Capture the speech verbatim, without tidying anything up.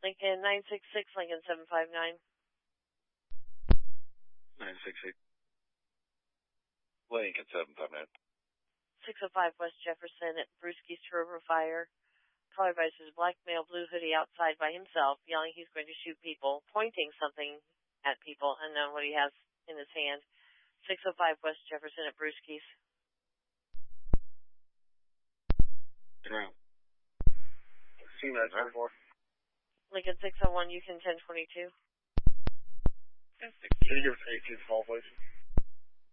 Lincoln nine six six, Lincoln seven five nine. nine six six. Lincoln seven five nine. six oh five West Jefferson at Brewski's to River Fire. Caller advises black male, blue hoodie outside by himself, yelling he's going to shoot people, pointing something at people, unknown what he has in his hand. six oh five West Jefferson at Brewski's. Around. C nine twenty-four. Lincoln six oh one, Yukon ten twenty-two. Can you give us eighteen call, please?